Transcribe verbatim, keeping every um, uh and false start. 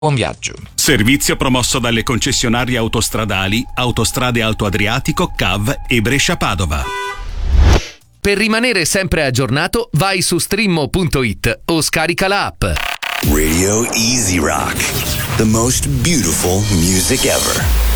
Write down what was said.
Buon viaggio. Servizio promosso dalle concessionarie autostradali Autostrade Alto Adriatico, C A V e Brescia-Padova. Per rimanere sempre aggiornato, vai su streammo punto it o scarica l'app. Radio Easy Rock, the most beautiful music ever.